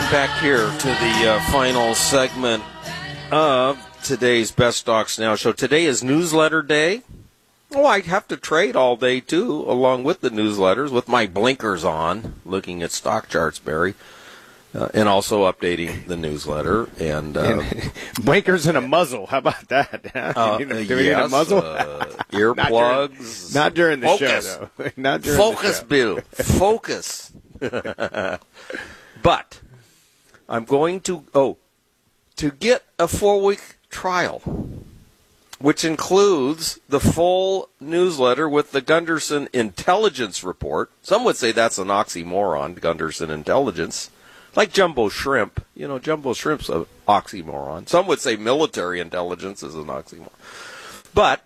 Back here to the final segment of today's Best Stocks Now show. Today is newsletter day. Oh, I have to trade all day, too, along with the newsletters, with my blinkers on, looking at stock charts, Barry, and also updating the newsletter. And blinkers and a muzzle. How about that? Do we need a muzzle? Earplugs. Not during the show, though. Not during Focus, the show. Bill. Focus. But I'm going to get a 4-week trial, which includes the full newsletter with the Gunderson Intelligence Report. Some would say that's an oxymoron, Gunderson Intelligence. Like Jumbo Shrimp. You know, Jumbo Shrimp's an oxymoron. Some would say military intelligence is an oxymoron. But,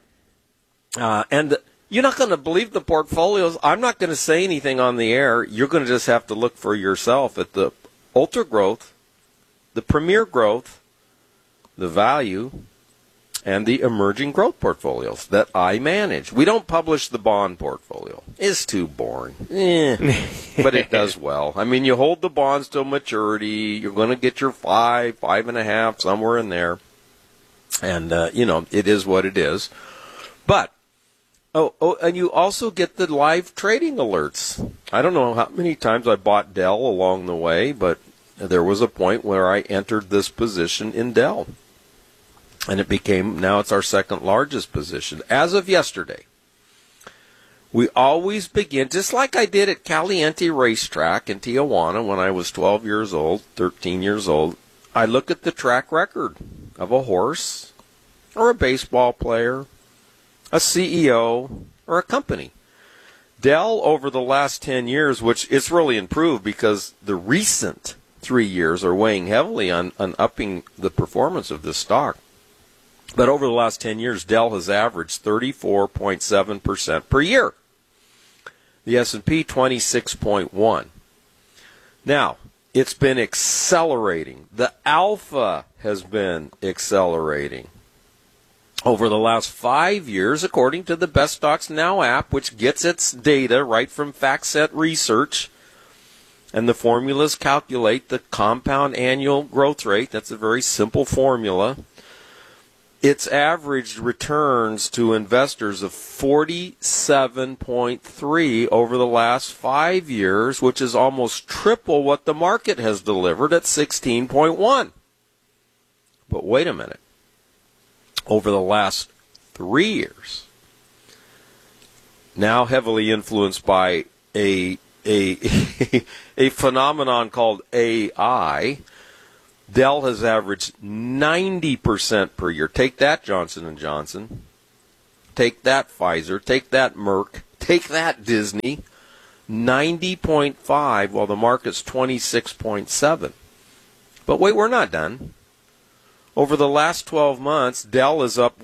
and you're not going to believe the portfolios. I'm not going to say anything on the air. You're going to just have to look for yourself at the Ultra Growth, the Premier Growth, the Value, and the Emerging Growth portfolios that I manage. We don't publish the bond portfolio. It's too boring. But it does well. I mean, you hold the bonds till maturity. You're going to get your 5, 5.5, somewhere in there. And, it is what it is. But, and you also get the live trading alerts. I don't know how many times I bought Dell along the way, but there was a point where I entered this position in Dell. And now it's our second largest position. As of yesterday, we always begin, just like I did at Caliente Racetrack in Tijuana when I was 12 years old, 13 years old. I look at the track record of a horse or a baseball player, a CEO, or a company. Dell, over the last 10 years, which it's really improved because the recent 3 years are weighing heavily on upping the performance of this stock. But over the last 10 years, Dell has averaged 34.7% per year. The S&P, 26.1%. Now, it's been accelerating. The alpha has been accelerating. Over the last 5 years, according to the Best Stocks Now app, which gets its data right from FactSet Research, and the formulas calculate the compound annual growth rate. That's a very simple formula. It's averaged returns to investors of 47.3 over the last 5 years, which is almost triple what the market has delivered at 16.1. But wait a minute. Over the last 3 years, now heavily influenced by a phenomenon called AI, Dell has averaged 90% per year. Take that, Johnson & Johnson. Take that, Pfizer. Take that, Merck. Take that, Disney. 90.5, while the market's 26.7. But wait, we're not done. Over the last 12 months, Dell is up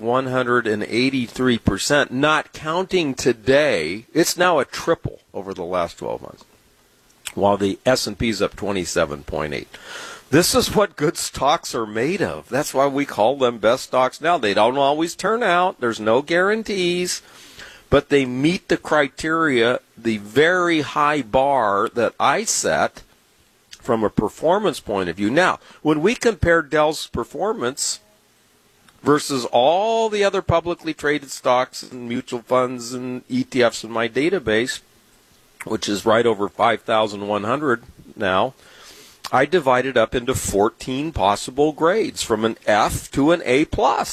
183%, not counting today. It's now a triple over the last 12 months, while the S&P is up 27.8. This is what good stocks are made of. That's why we call them best stocks now. They don't always turn out. There's no guarantees. But they meet the criteria, the very high bar that I set from a performance point of view. Now, when we compare Dell's performance versus all the other publicly traded stocks and mutual funds and ETFs in my database, which is right over 5,100 now, I divided up into 14 possible grades from an F to an A+.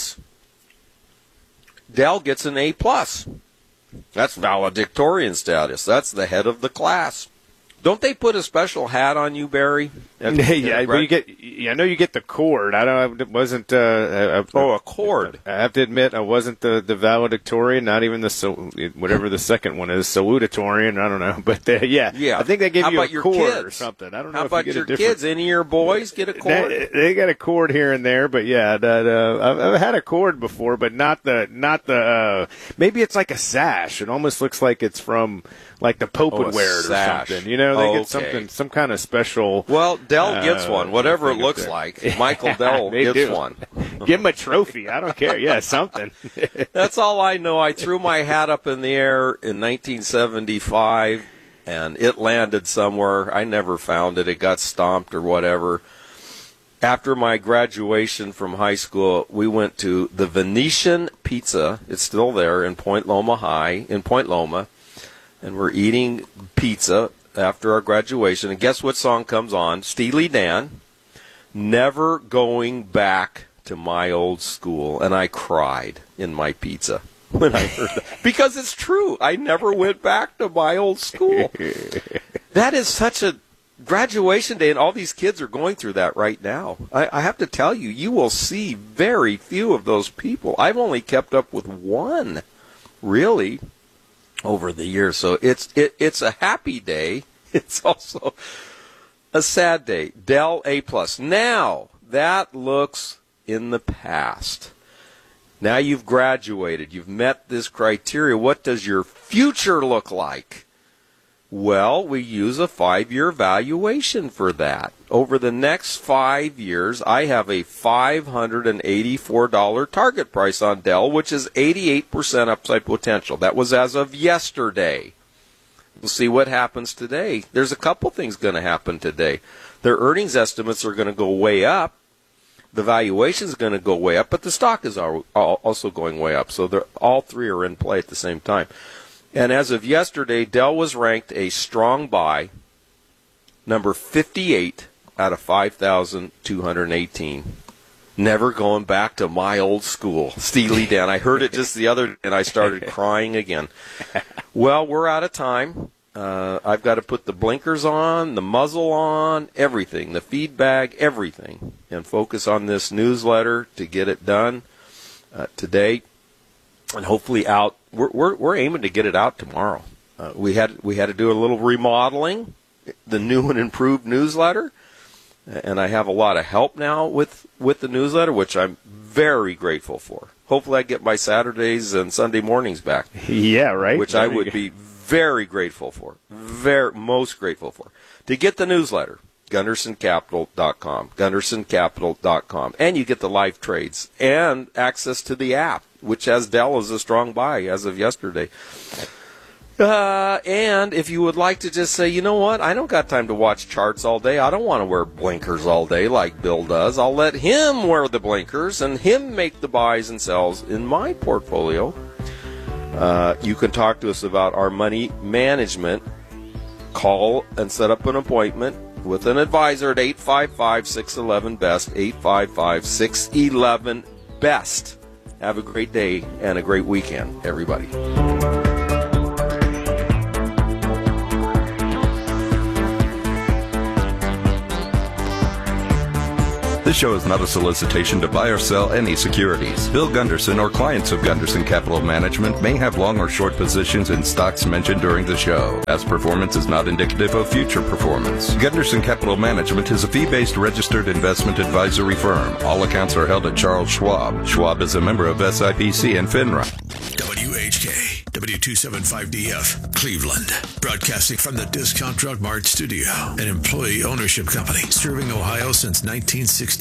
Dell gets an A+. That's valedictorian status. That's the head of the class. Don't they put a special hat on you, Barry? Yeah, but I know you get the cord. It wasn't. A cord. I have to admit, I wasn't the valedictorian. Not even whatever the second one is, salutatorian. I don't know, but yeah. I think they give you a cord or something. I don't know. How about your kids? Any of your boys get a cord? They got a cord here and there, but yeah, I've had a cord before, but not the. Maybe it's like a sash. It almost looks like it's from like the Pope would wear it or something. You know, they get some kind of special. Well, Dell gets one, whatever it looks like. Michael Dell gets one. Give him a trophy. I don't care. Yeah, something. That's all I know. I threw my hat up in the air in 1975 and it landed somewhere. I never found it. It got stomped or whatever. After my graduation from high school, we went to the Venetian Pizza. It's still there in Point Loma High, in Point Loma. And we're eating pizza after our graduation. And guess what song comes on? Steely Dan, Never Going Back to My Old School. And I cried in my pizza when I heard that. Because it's true. I never went back to my old school. That is such a graduation day, and all these kids are going through that right now. I have to tell you, you will see very few of those people. I've only kept up with one, really, over the years. So it's a happy day. It's also a sad day. Dell A+. Now, that looks in the past. Now you've graduated. You've met this criteria. What does your future look like? Well, we use a 5-year valuation for that. Over the next 5 years, I have a $584 target price on Dell, which is 88% upside potential. That was as of yesterday. We'll see what happens today. There's a couple things going to happen today. Their earnings estimates are going to go way up. The valuation is going to go way up, but the stock is also going way up. So all three are in play at the same time. And as of yesterday, Dell was ranked a strong buy, number 58 out of 5,218. Never going back to my old school. Steely Dan. I heard it just the other day, and I started crying again. Well, we're out of time. I've got to put the blinkers on, the muzzle on, everything, the feed bag, everything, and focus on this newsletter to get it done today, and hopefully out. We're aiming to get it out tomorrow. We had to do a little remodeling, the new and improved newsletter, and I have a lot of help now with the newsletter, which I'm very grateful for. Hopefully, I get my Saturdays and Sunday mornings back. Yeah, right. Which I would be very grateful for, most grateful for. To get the newsletter, GundersonCapital.com, GundersonCapital.com, and you get the live trades and access to the app, which has Dell as a strong buy as of yesterday. And if you would like to just say, you know what, I don't got time to watch charts all day. I don't want to wear blinkers all day like Bill does. I'll let him wear the blinkers and him make the buys and sells in my portfolio. You can talk to us about our money management. Call and set up an appointment with an advisor at 855-611-BEST, 855-611-BEST. Have a great day and a great weekend, everybody. This show is not a solicitation to buy or sell any securities. Bill Gunderson or clients of Gunderson Capital Management may have long or short positions in stocks mentioned during the show. Past performance is not indicative of future performance. Gunderson Capital Management is a fee-based registered investment advisory firm. All accounts are held at Charles Schwab. Schwab is a member of SIPC and FINRA. WHK, W275DF, Cleveland. Broadcasting from the Discount Drug Mart studio, an employee ownership company serving Ohio since 1969.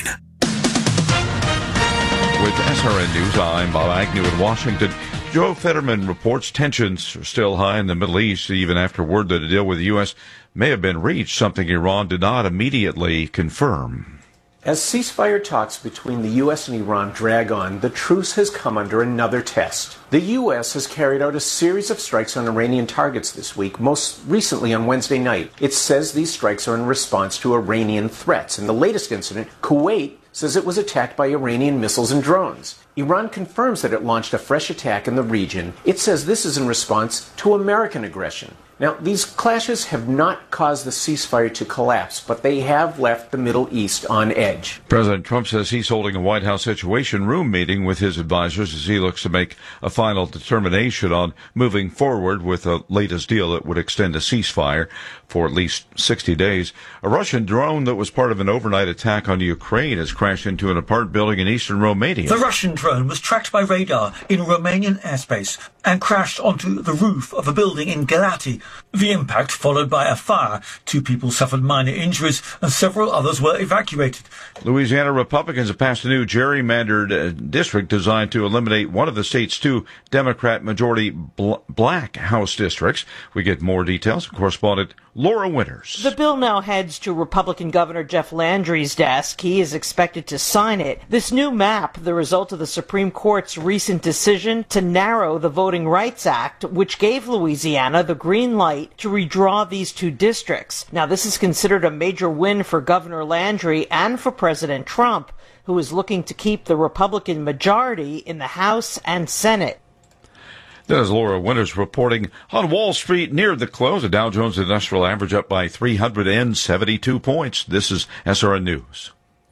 With SRN News, I'm Bob Agnew in Washington. Joe Fetterman reports tensions are still high in the Middle East, even after word that a deal with the U.S. may have been reached, something Iran did not immediately confirm. As ceasefire talks between the U.S. and Iran drag on, the truce has come under another test. The U.S. has carried out a series of strikes on Iranian targets this week, most recently on Wednesday night. It says these strikes are in response to Iranian threats. In the latest incident, Kuwait says it was attacked by Iranian missiles and drones. Iran confirms that it launched a fresh attack in the region. It says this is in response to American aggression. Now, these clashes have not caused the ceasefire to collapse, but they have left the Middle East on edge. President Trump says he's holding a White House Situation Room meeting with his advisors as he looks to make a final determination on moving forward with the latest deal that would extend a ceasefire for at least 60 days. A Russian drone that was part of an overnight attack on Ukraine has crashed into an apartment building in eastern Romania. The Russian drone was tracked by radar in Romanian airspace and crashed onto the roof of a building in Galati, The impact followed by a fire. 2 people suffered minor injuries and several others were evacuated. Louisiana Republicans have passed a new gerrymandered district designed to eliminate one of the state's 2 Democrat-majority black House districts. We get more details from correspondent Laura Winters. The bill now heads to Republican Governor Jeff Landry's desk. He is expected to sign it. This new map, the result of the Supreme Court's recent decision to narrow the Voting Rights Act, which gave Louisiana the green light to redraw these 2 districts. Now, this is considered a major win for Governor Landry and for President Trump, who is looking to keep the Republican majority in the House and Senate. That is Laura Winters reporting on Wall Street near the close. The Dow Jones Industrial Average up by 372 points. This is SRN News.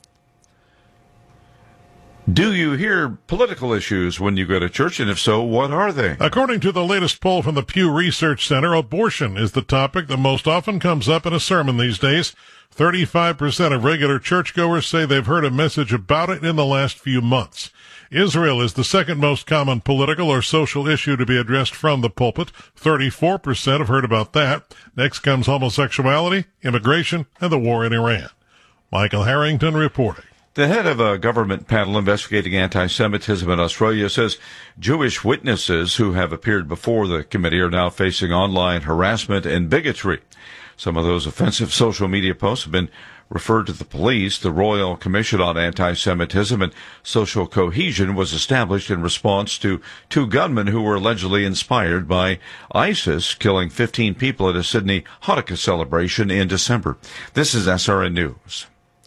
Do you hear political issues when you go to church, and if so, what are they? According to the latest poll from the Pew Research Center, abortion is the topic that most often comes up in a sermon these days. 35% of regular churchgoers say they've heard a message about it in the last few months. Israel is the second most common political or social issue to be addressed from the pulpit. 34% have heard about that. Next comes homosexuality, immigration, and the war in Iran. Michael Harrington reporting. The head of a government panel investigating anti-Semitism in Australia says Jewish witnesses who have appeared before the committee are now facing online harassment and bigotry. Some of those offensive social media posts have been referred to the police. The Royal Commission on Anti-Semitism and Social Cohesion was established in response to 2 gunmen who were allegedly inspired by ISIS, killing 15 people at a Sydney Hanukkah celebration in December. This is SRN News.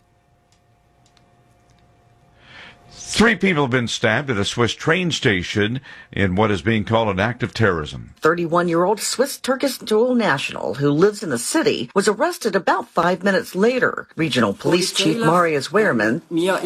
3 people have been stabbed at a Swiss train station in what is being called an act of terrorism. 31-year-old Swiss-Turkish dual national who lives in the city was arrested about 5 minutes later. Regional Police Chief Marius Wehrmann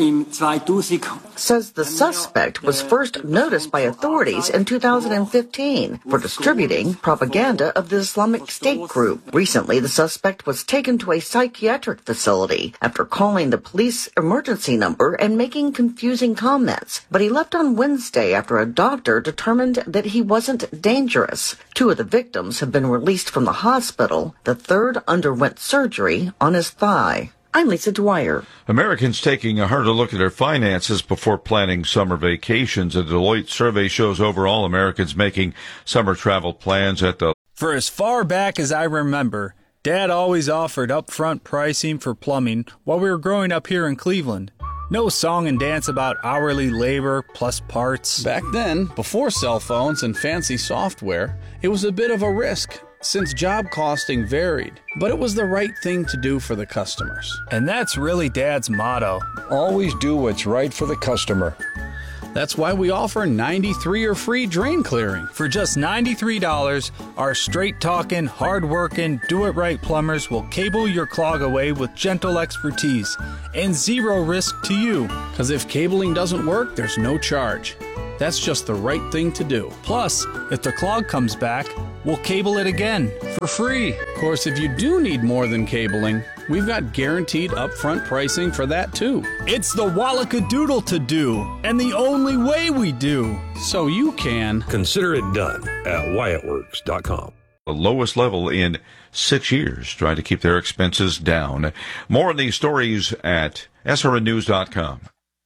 says the suspect was first noticed by authorities in 2015 for distributing propaganda of the Islamic State group. Recently, the suspect was taken to a psychiatric facility after calling the police emergency number and making confusing comments, but he left on Wednesday after a doctor determined that he wasn't dangerous. 2 of the victims have been released from the hospital. The third underwent surgery on his thigh. I'm Lisa Dwyer. Americans taking a harder look at their finances before planning summer vacations. A Deloitte survey shows overall Americans making summer travel plans at the... For as far back as I remember, Dad always offered upfront pricing for plumbing while we were growing up here in Cleveland. No song and dance about hourly labor plus parts. Back then, before cell phones and fancy software, it was a bit of a risk since job costing varied. But it was the right thing to do for the customers. And that's really Dad's motto. Always do what's right for the customer. That's why we offer 93 or free drain clearing. For just $93, our straight-talking, hard-working, do-it-right plumbers will cable your clog away with gentle expertise and 0 risk to you. Because if cabling doesn't work, there's no charge. That's just the right thing to do. Plus, if the clog comes back, we'll cable it again for free. Of course, if you do need more than cabling, we've got guaranteed upfront pricing for that too. It's the Wallacadoodle to do, and the only way we do. So you can consider it done at WyattWorks.com. The lowest level in 6 years, trying to keep their expenses down. More on these stories at srnnews.com.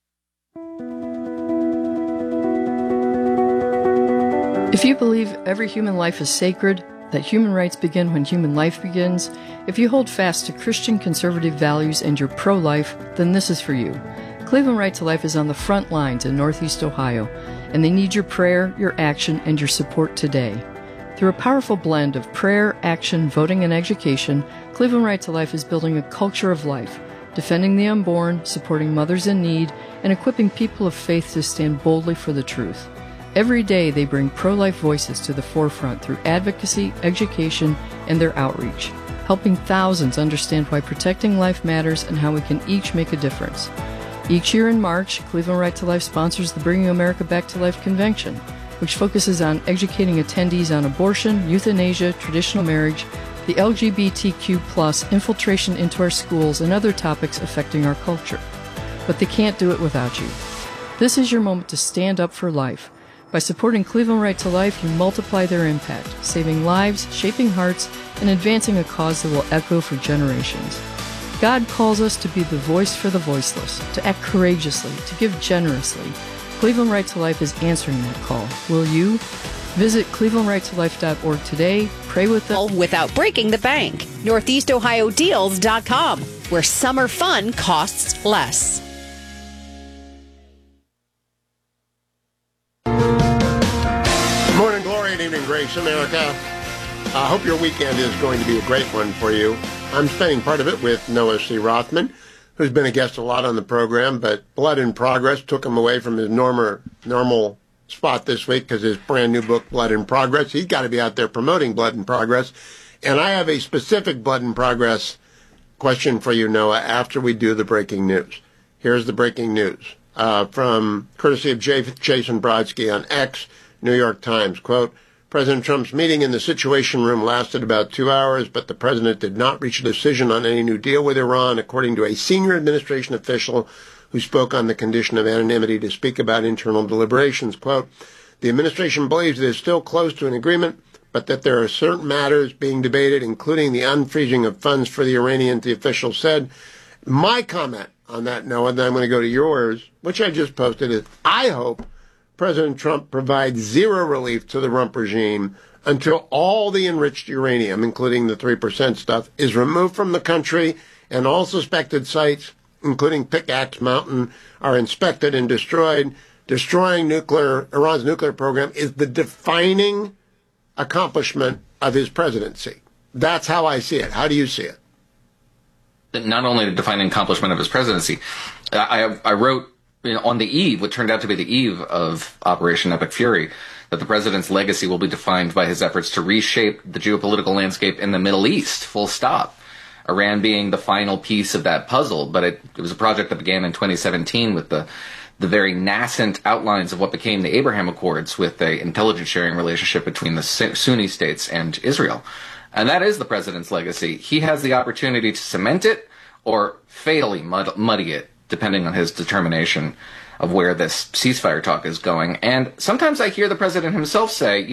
If you believe every human life is sacred, that human rights begin when human life begins, if you hold fast to Christian conservative values and you're pro-life, then this is for you. Cleveland Right to Life is on the front lines in Northeast Ohio, and they need your prayer, your action, and your support today. Through a powerful blend of prayer, action, voting, and education, Cleveland Right to Life is building a culture of life, defending the unborn, supporting mothers in need, and equipping people of faith to stand boldly for the truth. Every day they bring pro-life voices to the forefront through advocacy, education, and their outreach, helping thousands understand why protecting life matters and how we can each make a difference. Each year in March, Cleveland Right to Life sponsors the Bringing America Back to Life Convention, which focuses on educating attendees on abortion, euthanasia, traditional marriage, the LGBTQ+, infiltration into our schools, and other topics affecting our culture. But they can't do it without you. This is your moment to stand up for life. By supporting Cleveland Right to Life, you multiply their impact, saving lives, shaping hearts, and advancing a cause that will echo for generations. God calls us to be the voice for the voiceless, to act courageously, to give generously. Cleveland Right to Life is answering that call. Will you? Visit clevelandrightolife.org today. Pray with them. Without breaking the bank. NortheastOhioDeals.com, where summer fun costs less. Morning glory and evening grace, America. I hope your weekend is going to be a great one for you. I'm spending part of it with Noah C. Rothman, who's been a guest a lot on the program, but Blood in Progress took him away from his normal spot this week because his brand new book, Blood in Progress, he's got to be out there promoting Blood in Progress. And I have a specific Blood in Progress question for you, Noah, after we do the breaking news. Here's the breaking news from courtesy of Jason Brodsky on X, New York Times. Quote, President Trump's meeting in the Situation Room lasted about 2 hours, but the president did not reach a decision on any new deal with Iran, according to a senior administration official who spoke on the condition of anonymity to speak about internal deliberations. Quote, the administration believes it is still close to an agreement, but that there are certain matters being debated, including the unfreezing of funds for the Iranians, the official said. My comment on that, Noah, and then I'm going to go to yours, which I just posted, is I hope President Trump provides zero relief to the Rump regime until all the enriched uranium, including the 3% stuff, is removed from the country and all suspected sites, including Pickaxe Mountain, are inspected and destroyed. Destroying Iran's nuclear program is the defining accomplishment of his presidency. That's how I see it. How do you see it? Not only the defining accomplishment of his presidency, I wrote on the eve, what turned out to be the eve of Operation Epic Fury, that the president's legacy will be defined by his efforts to reshape the geopolitical landscape in the Middle East, full stop. Iran being the final piece of that puzzle, but it was a project that began in 2017 with the very nascent outlines of what became the Abraham Accords, with an intelligence sharing relationship between the Sunni states and Israel. And that is the president's legacy. He has the opportunity to cement it or fatally muddy it, depending on his determination of where this ceasefire talk is going. And sometimes I hear the president himself say,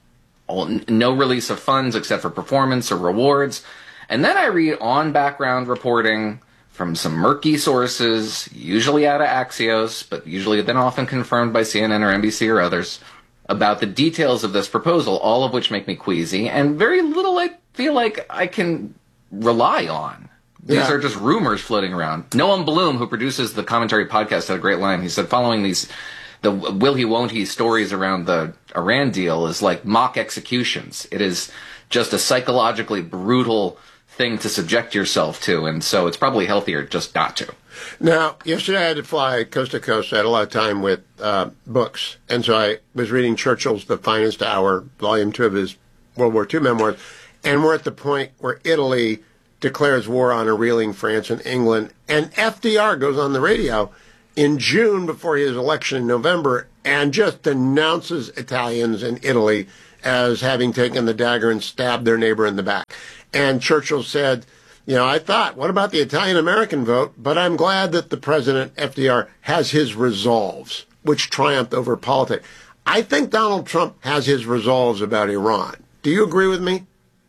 no release of funds except for performance or rewards. And then I read on background reporting from some murky sources, usually out of Axios, but usually then often confirmed by CNN or NBC or others, about the details of this proposal, all of which make me queasy, and very little I feel like I can rely on. These are just rumors floating around. Noam Bloom, who produces the Commentary podcast, had a great line. He said, following the will he, won't he stories around the Iran deal is like mock executions. It is just a psychologically brutal thing to subject yourself to, and so it's probably healthier just not to. Now, yesterday I had to fly coast to coast. I had a lot of time with books, and so I was reading Churchill's The Finest Hour, Volume 2 of his World War II memoirs, and we're at the point where Italy declares war on a reeling France and England, and FDR goes on the radio in June before his election in November and just denounces Italians in Italy as having taken the dagger and stabbed their neighbor in the back. And Churchill said, I thought, what about the Italian-American vote? But I'm glad that the president, FDR, has his resolves, which triumphed over politics. I think Donald Trump has his resolves about Iran. Do you agree with me?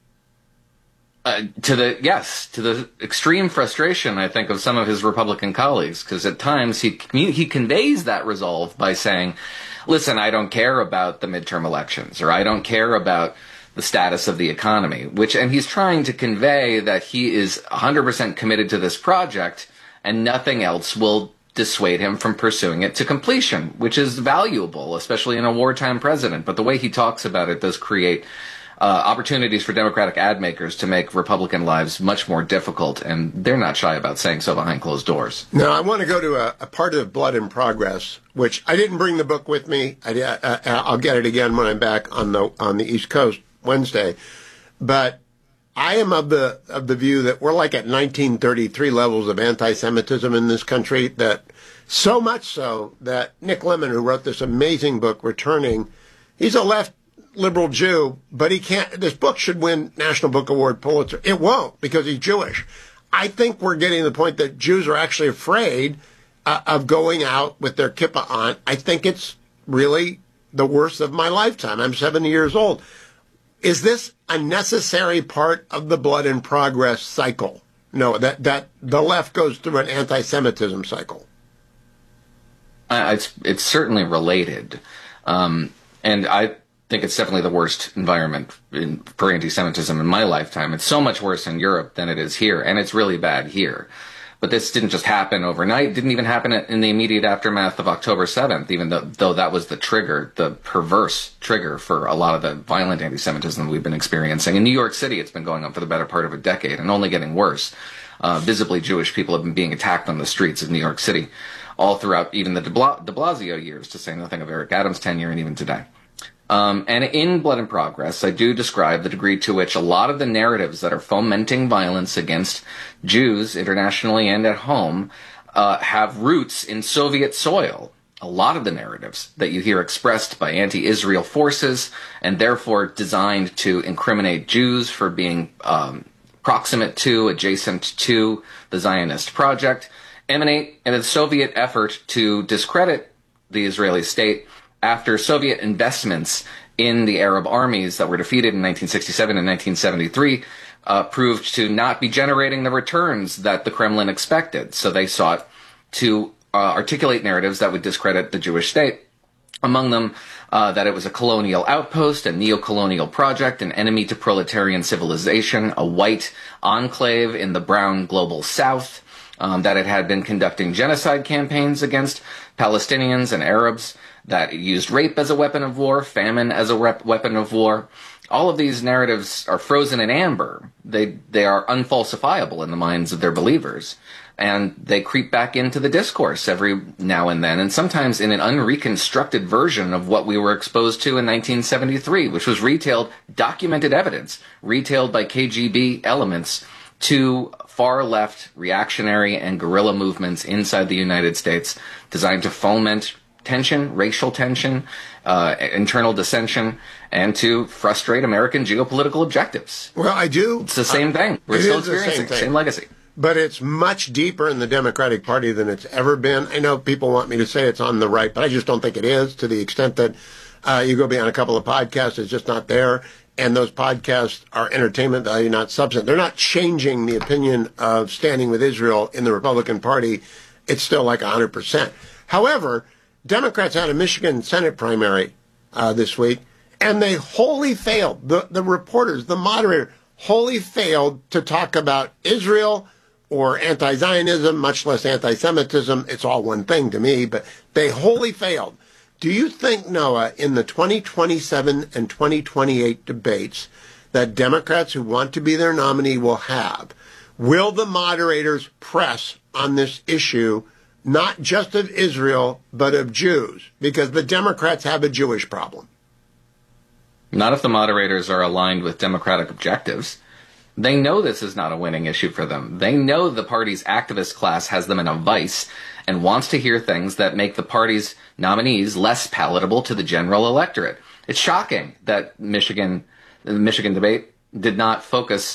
To the extreme frustration, I think, of some of his Republican colleagues, because at times he conveys that resolve by saying, listen, I don't care about the midterm elections, or I don't care about the status of the economy, and he's trying to convey that he is 100% committed to this project and nothing else will dissuade him from pursuing it to completion, which is valuable, especially in a wartime president. But the way he talks about it does create opportunities for Democratic ad makers to make Republican lives much more difficult, and they're not shy about saying so behind closed doors. Now, I want to go to a part of Blood in Progress, which I didn't bring the book with me. I'll get it again when I'm back on the East Coast Wednesday. But I am of the view that we're like at 1933 levels of anti-Semitism in this country, that so much so that Nick Lemon, who wrote this amazing book, Returning, he's a left liberal Jew, but he can't. This book should win National Book Award, Pulitzer. It won't, because he's Jewish. I think we're getting to the point that Jews are actually afraid of going out with their kippah on. I think it's really the worst of my lifetime. I'm 70 years old. Is this a necessary part of the blood and progress cycle? No, that the left goes through an anti-Semitism cycle. It's certainly related. And I think it's definitely the worst environment for anti-Semitism in my lifetime. It's so much worse in Europe than it is here, and it's really bad here. But this didn't just happen overnight. It didn't even happen in the immediate aftermath of October 7th, even though that was the trigger, the perverse trigger for a lot of the violent anti-Semitism we've been experiencing. In New York City, it's been going on for the better part of a decade and only getting worse. Visibly Jewish people have been being attacked on the streets of New York City all throughout even the de Blasio years, to say nothing of Eric Adams' tenure and even today. And in Blood and Progress, I do describe the degree to which a lot of the narratives that are fomenting violence against Jews internationally and at home have roots in Soviet soil. A lot of the narratives that you hear expressed by anti-Israel forces and therefore designed to incriminate Jews for being proximate to, adjacent to the Zionist project emanate in a Soviet effort to discredit the Israeli state after Soviet investments in the Arab armies that were defeated in 1967 and 1973 proved to not be generating the returns that the Kremlin expected. So they sought to articulate narratives that would discredit the Jewish state. Among them, that it was a colonial outpost, a neo-colonial project, an enemy to proletarian civilization, a white enclave in the brown global south, that it had been conducting genocide campaigns against Palestinians and Arabs, that it used rape as a weapon of war, famine as a weapon of war. All of these narratives are frozen in amber. They are unfalsifiable in the minds of their believers. And they creep back into the discourse every now and then, and sometimes in an unreconstructed version of what we were exposed to in 1973, which was retailed, documented evidence, retailed by KGB elements to far-left reactionary and guerrilla movements inside the United States designed to foment tension, racial tension, internal dissension, and to frustrate American geopolitical objectives. Well, I do. It's the same thing. We're still experiencing the same legacy. But it's much deeper in the Democratic Party than it's ever been. I know people want me to say it's on the right, but I just don't think it is, to the extent that you go beyond a couple of podcasts, it's just not there. And those podcasts are entertainment value, not substance. They're not changing the opinion of standing with Israel in the Republican Party. It's still like 100%. However, Democrats had a Michigan Senate primary this week, and they wholly failed. The reporters, the moderator, wholly failed to talk about Israel or anti-Zionism, much less anti-Semitism. It's all one thing to me, but they wholly failed. Do you think, Noah, in the 2027 and 2028 debates that Democrats who want to be their nominee will the moderators press on this issue, not just of Israel, but of Jews? Because the Democrats have a Jewish problem. Not if the moderators are aligned with Democratic objectives. They know this is not a winning issue for them. They know the party's activist class has them in a vice and wants to hear things that make the party's nominees less palatable to the general electorate. It's shocking that the Michigan debate did not focus